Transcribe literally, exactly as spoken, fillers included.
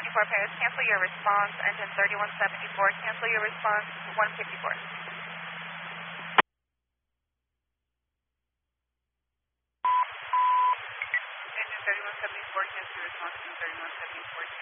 seventy-four Paris, cancel your response. Engine thirty-one seventy-four, cancel your response. one fifty-four. Engine thirty-one seventy-four, cancel your response to thirty-one seventy-four.